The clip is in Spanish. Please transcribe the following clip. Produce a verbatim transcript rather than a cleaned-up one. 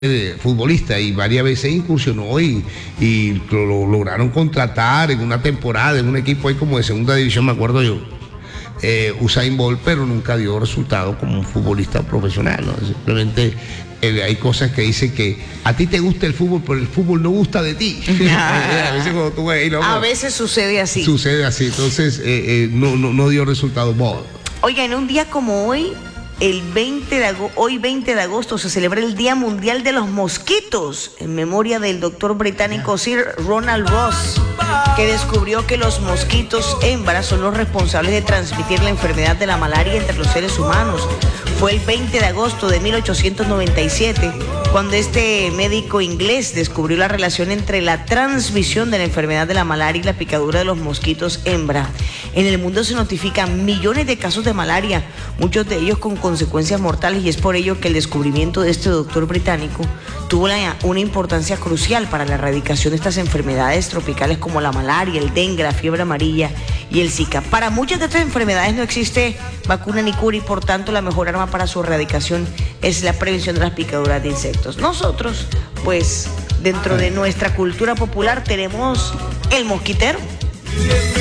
de futbolista y varias veces incursionó y, y lo, lo lograron contratar en una temporada en un equipo ahí como de segunda división, me acuerdo yo, eh, Usain Bolt, pero nunca dio resultado como un futbolista profesional, ¿no? Simplemente eh, hay cosas que dicen que a ti te gusta el fútbol, pero el fútbol no gusta de ti. a veces, cuando tú ves, no, a veces sucede así. Sucede así, entonces eh, eh, no, no, no dio resultado. Bolt. Oiga, en un día como hoy, el veinte de agosto, hoy veinte de agosto se celebra el Día Mundial de los Mosquitos en memoria del doctor británico Sir Ronald Ross, que descubrió que los mosquitos hembras son los responsables de transmitir la enfermedad de la malaria entre los seres humanos. Fue el veinte de agosto de mil ochocientos noventa y siete cuando este médico inglés descubrió la relación entre la transmisión de la enfermedad de la malaria y la picadura de los mosquitos hembra. En el mundo se notifican millones de casos de malaria, muchos de ellos con consecuencias mortales, y es por ello que el descubrimiento de este doctor británico tuvo la, una importancia crucial para la erradicación de estas enfermedades tropicales como la malaria, el dengue, la fiebre amarilla y el Zika. Para muchas de estas enfermedades no existe vacuna ni cura y por tanto la mejor arma para su erradicación es la prevención de las picaduras de insectos. Nosotros, pues, dentro de nuestra cultura popular tenemos el mosquitero.